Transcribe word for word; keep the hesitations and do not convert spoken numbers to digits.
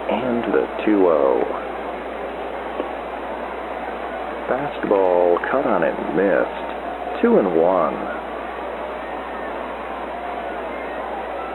And the two oh. Fastball cut on and missed. Two and one.